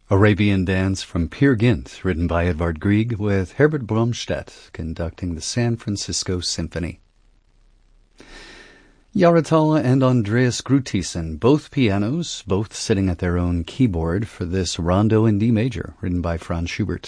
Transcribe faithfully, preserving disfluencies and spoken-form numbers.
Arabian Dance from Peer Gynt, written by Edvard Grieg, with Herbert Blomstedt conducting the San Francisco Symphony. Yaratal and Andreas Grutisen, both pianos, both sitting at their own keyboard for this Rondo in D major, written by Franz Schubert.